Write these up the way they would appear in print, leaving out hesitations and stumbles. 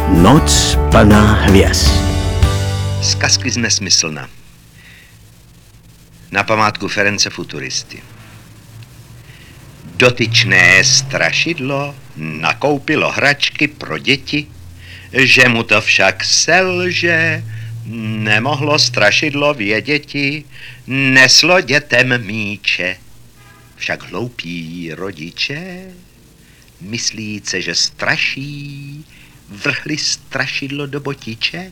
Noc plná hvězd. Zkazky z Nesmyslna. Na památku Ference Futuristy. Dotyčné strašidlo nakoupilo hračky pro děti, že mu to však selže, nemohlo strašidlo věděti, neslo dětem míče. Však hloupí rodiče, myslíce, že straší, vrhli strašidlo do botiče.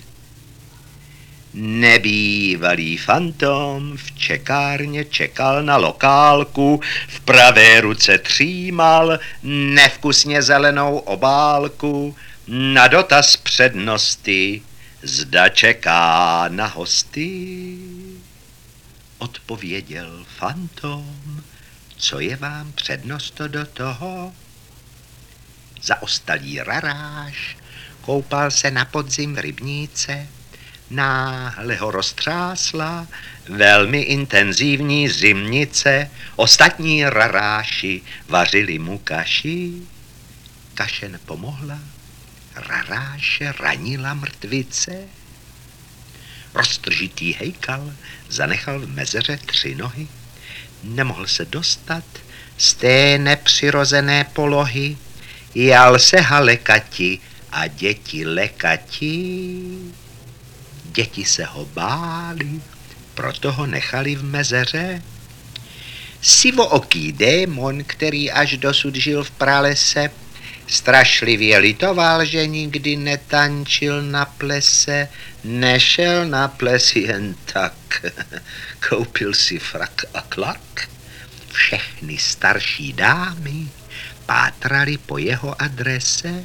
Nebývalý fantom v čekárně čekal na lokálku, v pravé ruce třímal nevkusně zelenou obálku, na dotaz přednosti, zda čeká na hosty. Odpověděl fantom, co je vám přednost do toho? Zaostalý raráž koupal se na podzim v rybníce, náhle ho roztřásla velmi intenzivní zimnice, ostatní raráši vařili mu kaši. Kaše nepomohla, raráše ranila mrtvice. Roztržitý hejkal zanechal v mezeře 3 nohy, nemohl se dostat z té nepřirozené polohy, jal se halekati a děti lekati. Děti se ho báli, proto ho nechali v mezeře. Sivooký démon, který až dosud žil v pralese, strašlivě litoval, že nikdy netančil na plese, nešel na ples jen tak, koupil si frak a klak. Všechny starší dámy pátrali po jeho adrese.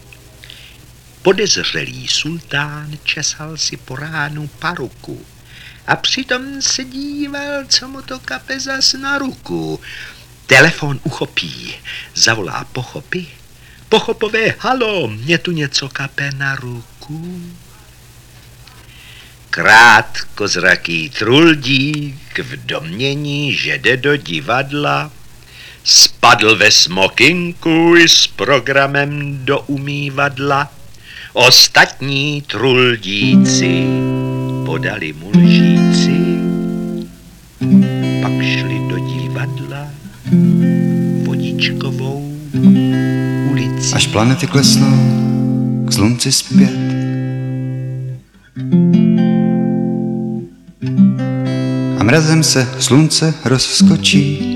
Podezřelý sultán česal si po ránu paruku a přitom se díval, co mu to kape zas na ruku. Telefon uchopí, zavolá Pochopy. Pochopové, halo, mě tu něco kape na ruku. Krátkozraký truldík v domnění, že jde do divadla, spadl ve smokinku i s programem do umývadla. Ostatní truldíci podali mu lžíci, pak šli do divadla Vodičkovou ulicí. Až planety klesnou k slunci zpět, a mrazem se slunce rozskočí,